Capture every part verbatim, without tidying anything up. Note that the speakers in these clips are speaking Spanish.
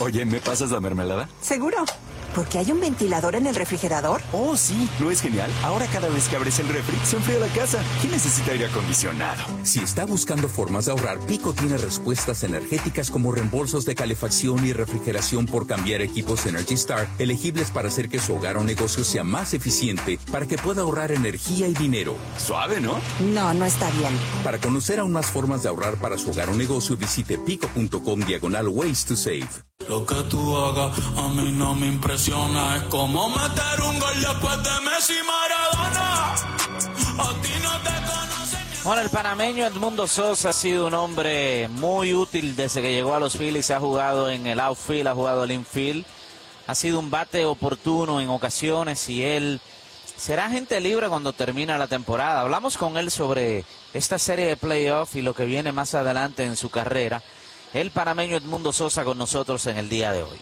Oye, ¿me pasas la mermelada? ¿Seguro? ¿Porque hay un ventilador en el refrigerador? Oh, sí, ¿no es genial? Ahora cada vez que abres el refri, se enfría la casa. ¿Quién necesita aire acondicionado? Si está buscando formas de ahorrar, Pico tiene respuestas energéticas como reembolsos de calefacción y refrigeración por cambiar equipos Energy Star, elegibles para hacer que su hogar o negocio sea más eficiente, para que pueda ahorrar energía y dinero. Suave, ¿no? No, no está bien. Para conocer aún más formas de ahorrar para su hogar o negocio, visite pico.com diagonal ways to save. Lo que tú hagas a mí no me impresiona. Es como meter un gol después de Messi y Maradona. A ti no te conocen. Bueno, el panameño Edmundo Sosa ha sido un hombre muy útil desde que llegó a los Phillies. Ha jugado en el outfield, ha jugado el infield. Ha sido un bate oportuno en ocasiones y él será agente libre cuando termine la temporada. Hablamos con él sobre esta serie de playoffs y lo que viene más adelante en su carrera. El panameño Edmundo Sosa con nosotros en el día de hoy.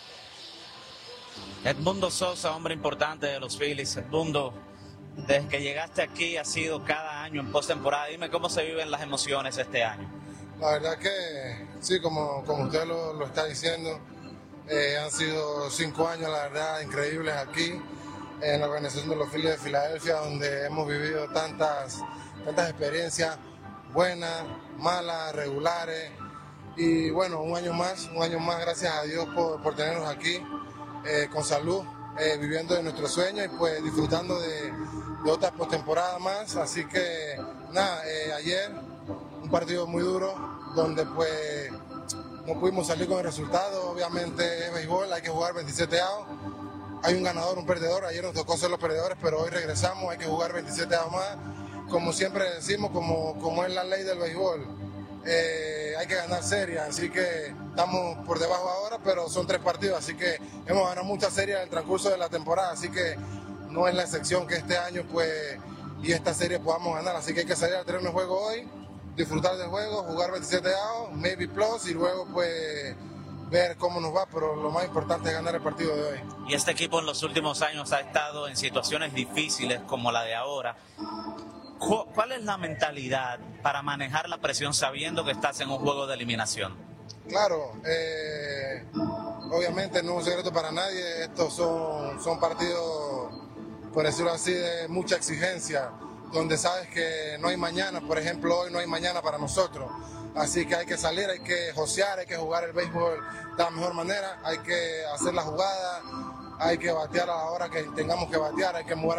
Edmundo Sosa, hombre importante de los Phillies. Edmundo, desde que llegaste aquí ha sido cada año en postemporada. Dime cómo se viven las emociones este año. La verdad que sí, como, como usted lo, lo está diciendo, eh, han sido cinco años, la verdad, increíbles aquí en la organización de los Phillies de Filadelfia, donde hemos vivido tantas, tantas experiencias buenas, malas, regulares. Y bueno, un año más, un año más, gracias a Dios por, por tenernos aquí eh, con salud, eh, viviendo de nuestro sueño y pues disfrutando de, de otra postemporada más. Así que nada, eh, ayer un partido muy duro donde pues no pudimos salir con el resultado. Obviamente es béisbol, hay que jugar veintisiete outs. Hay un ganador, un perdedor. Ayer nos tocó ser los perdedores, pero hoy regresamos, hay que jugar veintisiete outs más. Como siempre decimos, como, como es la ley del béisbol. Eh, hay que ganar series, así que estamos por debajo ahora, pero son tres partidos, así que hemos ganado muchas series en el transcurso de la temporada, así que no es la excepción que este año pues y esta serie podamos ganar, así que hay que salir al terreno de juego hoy, disfrutar del juego, jugar veintisiete outs, maybe plus y luego pues ver cómo nos va, pero lo más importante es ganar el partido de hoy. Y este equipo en los últimos años ha estado en situaciones difíciles como la de ahora. ¿Cuál es la mentalidad para manejar la presión sabiendo que estás en un juego de eliminación? Claro, eh, obviamente no es un secreto para nadie, estos son, son partidos, por decirlo así, de mucha exigencia, donde sabes que no hay mañana, por ejemplo, hoy no hay mañana para nosotros, así que hay que salir, hay que josear, hay que jugar el béisbol de la mejor manera, hay que hacer la jugada, hay que batear a la hora que tengamos que batear, hay que mover